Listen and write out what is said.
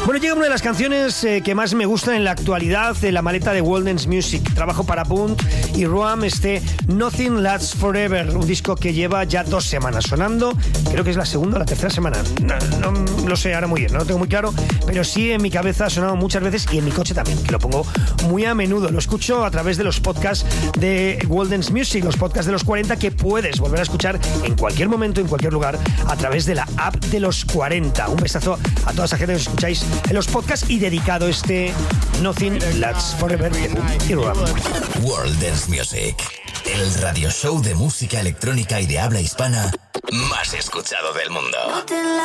Bueno, llega una de las canciones que más me gustan en la actualidad de la maleta de Walden's Music. Trabajo para Punt y Roam, Nothing Lasts Forever, un disco que lleva ya 2 semanas sonando. Creo que es la segunda o la tercera semana. No lo sé ahora muy bien, no lo tengo muy claro, pero sí en mi cabeza ha sonado muchas veces y en mi coche también, que lo pongo muy a menudo. Lo escucho a través de los podcasts de Walden's Music, los podcasts de los 40 que puedes volver a escuchar en cualquier momento, en cualquier lugar, a través de la app de los 40. Un besazo a toda esa gente que os escucháis en los podcasts y dedicado Nothing Lasts Forever y Roam. Walden's Music, el radio show de música electrónica y de habla hispana más escuchado del mundo.